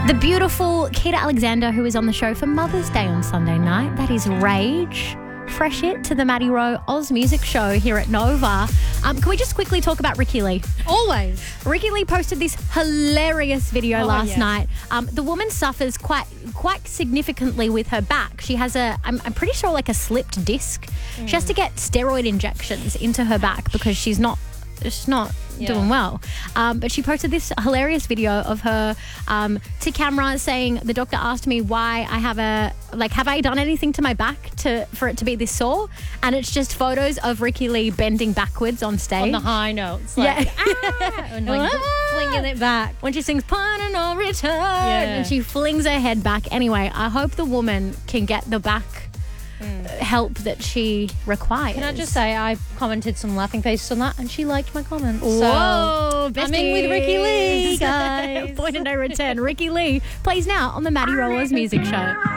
The beautiful Keita Alexander, who is on the show for Mother's Day on Sunday night. That is Rage. Fresh hit to the Maddie Rowe Oz Music Show here at Nova. Can we just quickly talk about Ricki Lee? Always. Ricki Lee posted this hilarious video last night. The woman suffers quite significantly with her back. She has I'm pretty sure like a slipped disc. She has to get steroid injections into her back because she's not doing well. But she posted this hilarious video of her to camera saying, the doctor asked me why I have have I done anything to my back for it to be this sore? And it's just photos of Ricki Lee bending backwards on stage. On the high notes. And flinging it back. When she sings Point of No Return and she flings her head back. Anyway, I hope the woman can get the back help that she requires. Can I just say, I commented some laughing faces on that and she liked my comments. Whoa, so I'm in with Ricki Lee, guys. Point of No Return. Ricki Lee plays now on the Maddie Rowe Oz Music Show.